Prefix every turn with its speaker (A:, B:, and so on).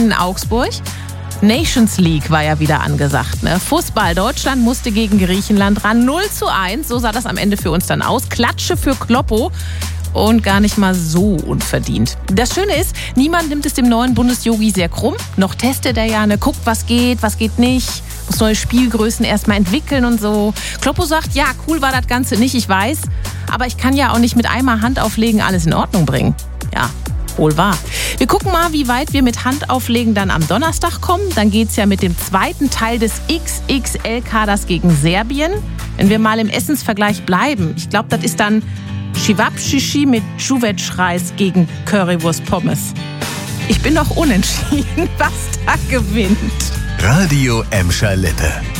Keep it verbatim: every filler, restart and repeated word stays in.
A: in Augsburg. Nations League war ja wieder angesagt. Ne? Fußball. Deutschland musste gegen Griechenland ran. null zu eins. So sah das am Ende für uns dann aus. Klatsche für Kloppo. Und gar nicht mal so unverdient. Das Schöne ist, niemand nimmt es dem neuen Bundesjogi sehr krumm. Noch testet er ja, ne, guckt, was geht, was geht nicht. Muss neue Spielgrößen erstmal entwickeln und so. Kloppo sagt, ja, cool war das Ganze nicht, ich weiß. Aber ich kann ja auch nicht mit einmal Hand auflegen alles in Ordnung bringen. Ja, wohl wahr. Wir gucken mal, wie weit wir mit Handauflegen dann am Donnerstag kommen. Dann geht's ja mit dem zweiten Teil des X X L-Kaders gegen Serbien. Wenn wir mal im Essensvergleich bleiben, ich glaube, das ist dann Chivapchichi mit Čuveč-Reis gegen Currywurst-Pommes. Ich bin noch unentschieden, was da gewinnt.
B: Radio Emscher Lippe.